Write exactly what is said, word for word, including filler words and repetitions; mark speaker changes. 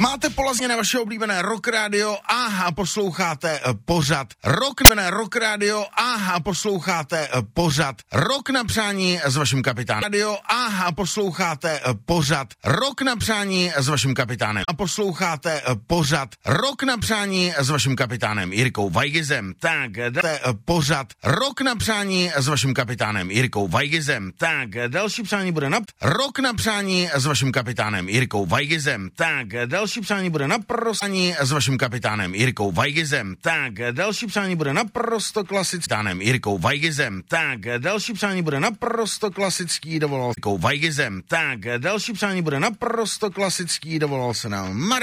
Speaker 1: Máte polazně na vaše oblíbené Rock Radio a posloucháte pořad Rock, Rock Radio a posloucháte pořad Rock na přání s vaším kapitánem. Radio a posloucháte pořad Rock na přání s vaším kapitánem. A posloucháte pořad Rock na přání s vaším kapitánem Jirkou Vajgizem. Tak, dáte pořad Rock na přání s vaším kapitánem Jirkou Vajgizem. Tak, další přání bude na Rock na přání s vaším kapitánem Jirkou Vajgizem. Tak, další přání bude naprosto s vaším kapitánem Jirkou Vajgizem. Tak, další přání bude naprosto klasický Jirkou Vajgizem. Tak, další přání bude naprosto klasický, dovolal Jirkou Vajgizem. Tak, další přání bude naprosto klasický, dovolal se nám Mar